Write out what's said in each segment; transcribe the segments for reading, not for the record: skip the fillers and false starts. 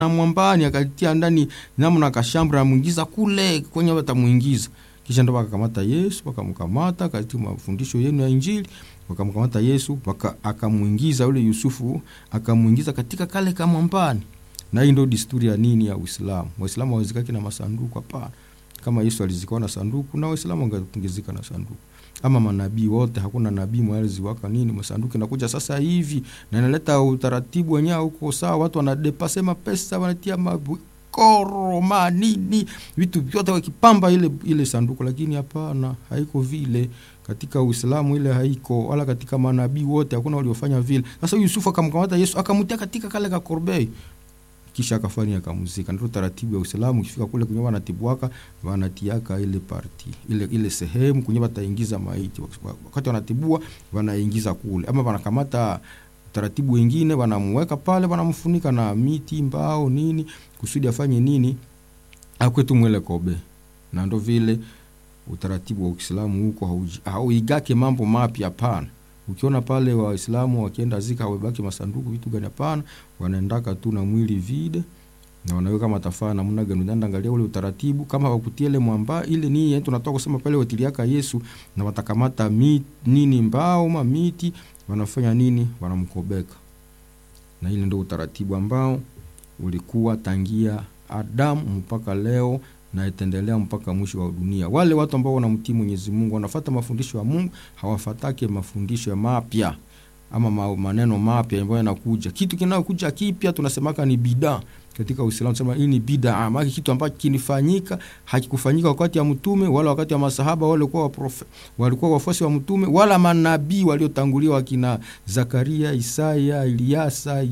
na mwambani akatia ndani namna kashambra na muingiza kule kwenye watamuingiza. Kisha ndo wakakamata Yesu, wakamkamata katika mafundisho yenu ya Injili, wakamkamata Yesu akamuingiza yule Yusufu, akamuingiza katika kale kama mwambani. Na hii ndio desturi ya nini ya Uislamu. Waislamu hawazikaki na masanduku hapana. Kama Yesu alizikwa na sanduku na Waislamu wangezika na sanduku. Ama manabii wote, hakuna nabii mwaliziwaka nini masanduku inakuja sasa hivi na inaleta utaratibu wenyewe huko sawa, watu wanadepase mapesa, wanatia koroma nini vitu vyote wakipamba ile sanduku, lakini hapana, haiko vile katika Uislamu, ile haiko, wala katika manabii wote hakuna waliofanya vile. Sasa Yusufu akamkamata Yesu akamtia katika kale ka korbei, kisha akafanya akamuzika. Ndio taratibu ya Uislamu. Ukifika kule kwenye wanatibuaka wanatiaka ile parti ile sehemu kwenye wataingiza maiti, wakati wanatibua wanaingiza kule, ama wanakamata taratibu wengine wanamweka pale, wanamfunika na miti, mbao nini, kusudi afanye nini, akwetu mwele kobe. Na ndio vile utaratibu wa Uislamu huko, hauigake mambo mapya hapana. Ukiona pale Waislamu wakienda zika hawabaki masanduku vitu gani hapana, wanaendaka tu na mwili vide na wanaweka matafaa na muna gani. Ndio angalia ule utaratibu, kama wakutie ile mwamba ile nini tunatoka kusema pale watiliaka Yesu, na watakamata nini mbao ma miti, wanafanya nini, wanamkobeka. Na ile ndio utaratibu ambao ulikuwa tangia Adamu mpaka leo na itaendelea mpaka mwisho wa dunia. Wale watu ambao wanamtii Mwenyezi Mungu, wanafuata mafundisho ya Mungu, hawafatake mafundisho ya mapya ama maneno mapya ambayo yanakuja. Kitu kinachokuja kipya tunasemaka ni bid'a. Katika Uislamu tunasema hii ni bid'a, maana kitu ambacho kinifanyika hakikufanyika wakati ya mtume wala wakati ya masahaba wale walikuwa wafuasi wa mtume wala manabii waliotangulia wakina Zakaria, Isaya, Eliasa,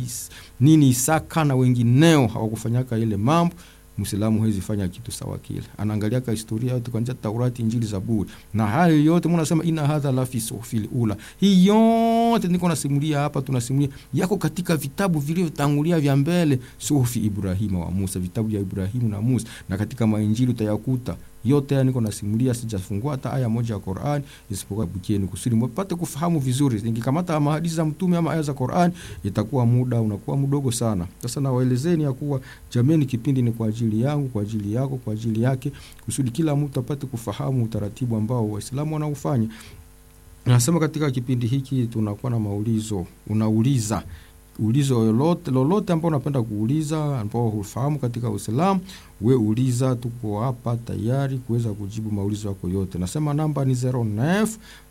Isaka na wengineo hawakufanyaka ile mambo. Muislamu hawezi fanya kitu sawa kile. Anaangalia ka historia yote kuanzia Taurati, Injili, Zaburi. Na hayo yote mnasema ina hadha la fi suhufil ula. Hii yote niko nasimulia hapa, tunasimulia yako katika vitabu vilivyotangulia vya mbele, suhufi Ibrahima wa Musa, vitabu vya Ibrahimu na Musa, na katika mainjili utayakuta yote ya niko nasimulia. Sijafungua hata aya moja ya Qur'an isipokuwa bukieni kusudi mpate kufahamu vizuri. Nikikamata hadithi za mtume ama aya za Qur'an itakuwa muda unakuwa mdogo sana. Sasa na waelezeni ya kuwa jameni, kipindi ni kwa ajili yangu, kwa ajili yako, kwa ajili yake, kusudi kila mtu apate kufahamu utaratibu ambao Waislamu wanaufanya. Nasema katika kipindi hiki tunakuwa na maulizo, unauliza ulizo lolote ambao unapenda kuuliza ambao hufahamu katika Uislamu, we uliza, tuko hapa tayari kuweza kujibu maulizo yako yote. Nasema namba ni 09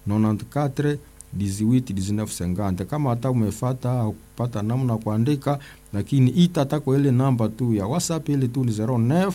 94 18 1950. Kama hata umefuata au kupata namna kuandika, lakini itatako ile namba tu ya WhatsApp ile tu ni 09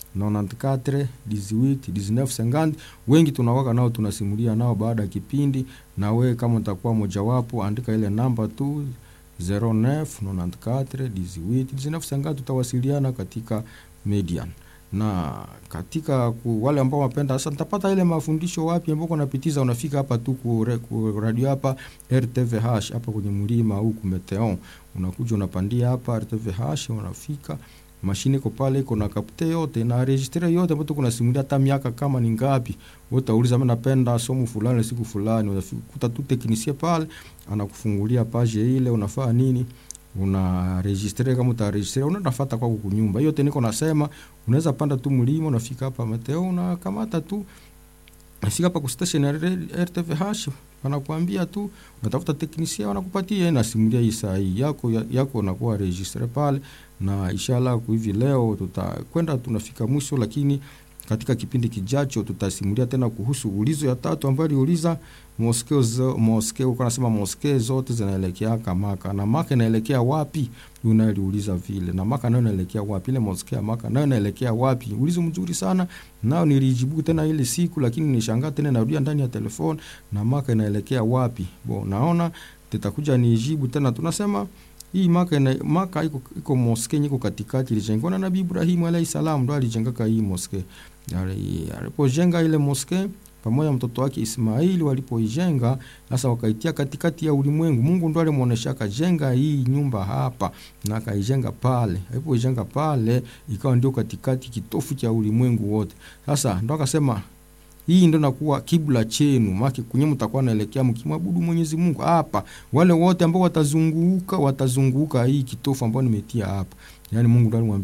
94 18 1950. Wengi tunawaka nao, tunasimulia nao baada ya kipindi, na we kama utakuwa mojawapo andika ile namba tu 09 94 18 1950, tutawasiliana katika Median. Na katika wale ambao wapenda sasa nitapata ile mafundisho wapi ambao unapitiza, unafika hapa tu ku radio hapa RTVH hapa kwenye mlima huku Meteon, unakuja unapandia hapa RTVH, unafika mashine iko pale, iko na kapte yote na registre yote ambapo kuna simulia hata miaka kama ni ngapi. Utauliza mimi napenda somo fulani siku fulani, utakuta tu teknisie pale anakufungulia page ile, unafanya nini, una registre. Kama utaregistre unafuata kwa kunyumba yote niko nasema, unaweza panda tu mlima, unafika hapa Meteo na kamata tu, unafika hapa ku station ya RTVH, wanakuambia tu unatafuta teknisia, wanakupatia na simulia hii saa hii yako unakuwa registre pale. Na inshallah kwa hivi leo tutakwenda tunafika mwisho, lakini katika kipindi kijacho tutasimulia tena kuhusu ulizo ya tatu ambayo aliuliza moskeo kwa nasema moskee zote zinaelekea Maka, na Maka inaelekea wapi? Unaliuliza vile, na Maka nayo inaelekea wapi? Ile moskee Maka nayo inaelekea wapi? Ulizo mzuri sana, nao nilijibu tena ile siku, lakini nishangaa tena narudia ndani ya telefoni, na Maka inaelekea wapi? Naona tutakuja nijibu tena. Tunasema hii Maka iko moskee iko katikati, ilijengwa na Nabii Ibrahim alayhi salam, ndo alijenga hii moskee. Alipojenga ile moskee pamoja mtoto wake Ismaili, walipoijenga sasa wakaitia katikati ya ulimwengu. Mungu ndo alimuonesha akajenga hii nyumba hapa na akaijenga pale. Alipoijenga pale ikawa ndio katikati, kitofu cha ulimwengu wote. Sasa ndo akasema hii ndio nakuwa kibla chenu, maki kunye mtakuwa naelekea mkimwabudu Mwenyezi Mungu hapa. Wale wote ambao watazunguka hii kitofu ambao nimetia hapa, yani Mungu ndo alimwambia